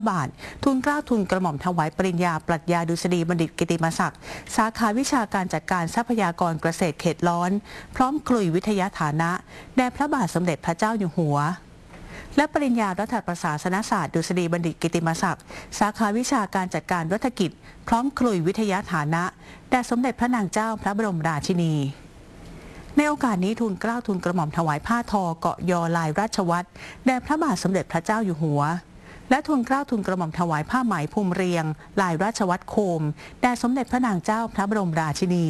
บาททุนเกล้าทุนกระหม่อมถวายปริญญาปรัชญาดุษฎีบัณฑิตกิติมศักดิ์สาขาวิชาการจัดการทรัพยากรเกษตรเขตร้อนพร้อมคลุยวิทยาฐานะแด่พระบาทสมเด็จพระเจ้าอยู่หัวและปริญญารัฐประศาสนศาสตร์ดุษฎีบัณฑิตกิติมศักดิ์สาขาวิชาการจัดการรัฐกิจพร้อมคลุยวิทยาฐานะแด่สมเด็จพระนางเจ้าพระบรมราชินีในโอกาสนี้ทุนเกล้าทุนกระหม่อมถวายผ้าทอเกาะยอลายราชวัตรแด่พระบาทสมเด็จพระเจ้าอยู่หัวและทุนเกล้าทุนกระหม่อมถวายผ้าไหมภูมิเรียงลายราชวัตรโคมแด่สมเด็จพระนางเจ้าพระบรมราชินี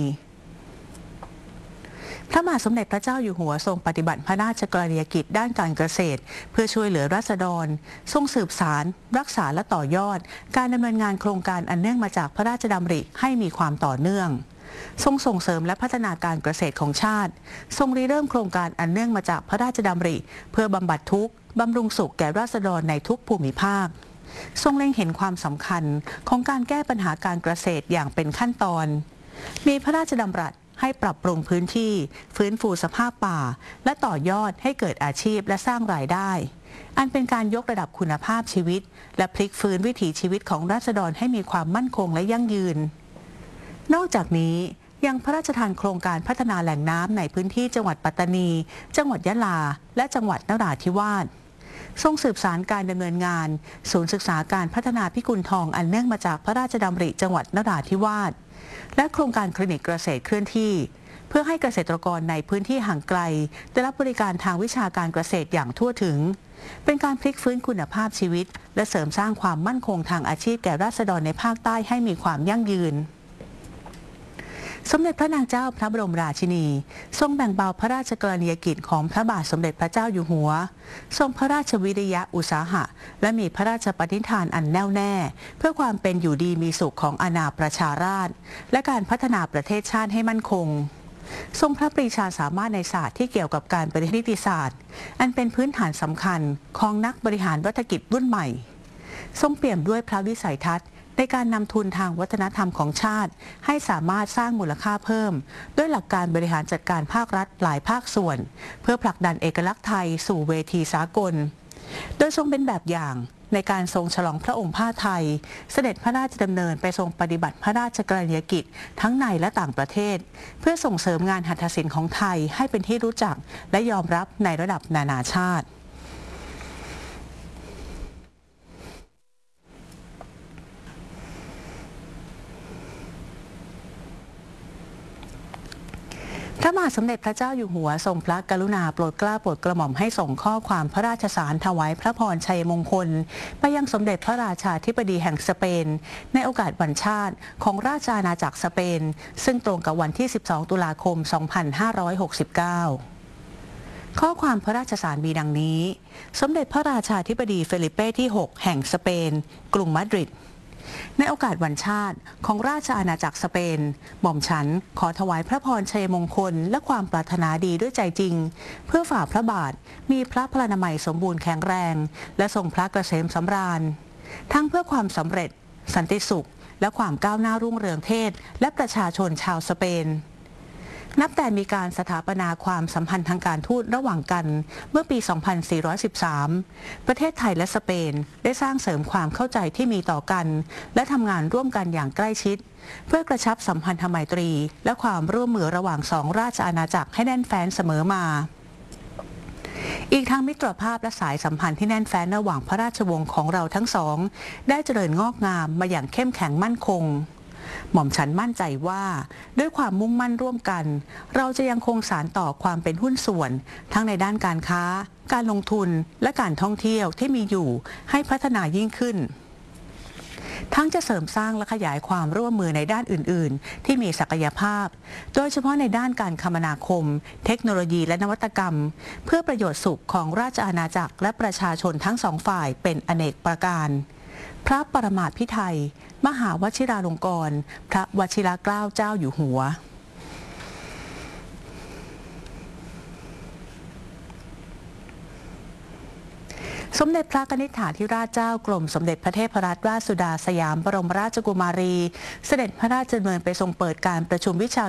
พระบาทสมเด็จพระเจ้าอยู่หัวทรงปฏิบัติพระราชกรณียกิจด้านการเกษตรเพื่อช่วยเหลือราษฎรทรงสืบสานรักษาและต่อยอดการดำเนินงานโครงการอันเนื่องมาจากพระราชดำริให้มีความต่อเนื่องทรงส่งเสริมและพัฒนาการเกษตรของชาติทรงริเริ่มโครงการอันเนื่องมาจากพระราชดำริเพื่อบำบัดทุกข์บำรุงสุขแก่ราษฎรในทุกภูมิภาคทรงเล็งเห็นความสำคัญของการแก้ปัญหาการเกษตรอย่างเป็นขั้นตอนมีพระราชดำรัสให้ปรับปรุงพื้นที่ฟื้นฟูสภาพป่าและต่อยอดให้เกิดอาชีพและสร้างรายได้อันเป็นการยกระดับคุณภาพชีวิตและพลิกฟื้นวิถีชีวิตของราษฎรให้มีความมั่นคงและยั่งยืนนอกจากนี้ยังพระราชทานโครงการพัฒนาแหล่งน้ำในพื้นที่จังหวัดปัตตานีจังหวัดยะลาและจังหวัดนราธิวาสทรงสืบสานการดำเนินงานศูนย์ศึกษาการพัฒนาพิกุลทองอันเนื่องมาจากพระราชดำริจังหวัดนราธิวาสและโครงการคลินิกเกษตรเคลื่อนที่เพื่อให้เกษตรกรในพื้นที่ห่างไกลได้รับบริการทางวิชาการเกษตรอย่างทั่วถึงเป็นการพลิกฟื้นคุณภาพชีวิตและเสริมสร้างความมั่นคงทางอาชีพแก่ราษฎรในภาคใต้ให้มีความยั่งยืนสมเด็จพระนางเจ้าพระบรมราชินีทรงแบ่งเบาพระราชกรณียกิจของพระบาทสมเด็จพระเจ้าอยู่หัวทรงพระราชวิริยะอุตสาหะและมีพระราชปณิธานอันแน่วแน่เพื่อความเป็นอยู่ดีมีสุขของอาณาประชาราษฎร์และการพัฒนาประเทศชาติให้มั่นคงทรงพระปรีชาสามารถในศาสตร์ที่เกี่ยวกับการปฏินิติศาสตร์อันเป็นพื้นฐานสำคัญของนักบริหารรัฐกิจรุ่นใหม่ทรงเปี่ยมด้วยพระวิสัยทัศน์ในการนำทุนทางวัฒนธรรมของชาติให้สามารถสร้างมูลค่าเพิ่มด้วยหลักการบริหารจัดการภาครัฐหลายภาคส่วนเพื่อผลักดันเอกลักษณ์ไทยสู่เวทีสากลโดยทรงเป็นแบบอย่างในการทรงฉลองพระองค์ผ้าไทยเสด็จพระราชดำเนินไปทรงปฏิบัติพระราชกรณียกิจทั้งในและต่างประเทศเพื่อส่งเสริมงานหัตถศิลป์ของไทยให้เป็นที่รู้จักและยอมรับในระดับนานาชาติพระบาทสมเด็จพระเจ้าอยู่หัวทรงพระกรุณาโปรดเกล้าโปรดกระหม่อมให้ส่งข้อความพระราชสารถวายพระพรชัยมงคลไปยังสมเด็จพระราชาธิบดีแห่งสเปนในโอกาสวันชาติของราชอาณาจักรสเปนซึ่งตรงกับวันที่ 12 ตุลาคม 2569 ข้อความพระราชสารมีดังนี้สมเด็จพระราชาธิบดีเฟลิเป้ที่ 6 แห่งสเปนกรุงมาดริดในโอกาสวันชาติของราชอาณาจักรสเปนหม่อมฉันขอถวายพระพรชัยมงคลและความปรารถนาดีด้วยใจจริงเพื่อฝ่าพระบาทมีพระพลานามัยสมบูรณ์แข็งแรงและทรงพระเกษมสำราญทั้งเพื่อความสำเร็จสันติสุขและความก้าวหน้ารุ่งเรืองเทศและประชาชนชาวสเปนนับแต่มีการสถาปนาความสัมพันธ์ทางการทูตระหว่างกันเมื่อปี 2413 ประเทศไทยและสเปนได้สร้างเสริมความเข้าใจที่มีต่อกันและทำงานร่วมกันอย่างใกล้ชิดเพื่อกระชับสัมพันธไมตรีและความร่วมมือระหว่างสองราชอาณาจักรให้แน่นแฟ้นเสมอมาอีกทั้งมิตรภาพและสายสัมพันธ์ที่แน่นแฟ้นระหว่างพระราชวงศ์ของเราทั้งสองได้เจริญงอกงามมาอย่างเข้มแข็งมั่นคงหม่อมฉันมั่นใจว่าด้วยความมุ่งมั่นร่วมกันเราจะยังคงสานต่อความเป็นหุ้นส่วนทั้งในด้านการค้าการลงทุนและการท่องเที่ยวที่มีอยู่ให้พัฒนายิ่งขึ้นทั้งจะเสริมสร้างและขยายความร่วมมือในด้านอื่นๆที่มีศักยภาพโดยเฉพาะในด้านการคมนาคมเทคโนโลยีและนวัตกรรมเพื่อประโยชน์สุขของราชอาณาจักรและประชาชนทั้งสองฝ่ายเป็นอเนกประการพระปรมาภิไธยมหาวชิราลงกรณ์พระวชิรเกล้าเจ้าอยู่หัว สมเด็จพระกนิษฐาธิราชเจ้ากรมสมเด็จพระเทพรัตนราชสุดาสยามบรมราชกุมารีเสด็จพระราชดำเนินไปทรงเปิดการประชุมวิชา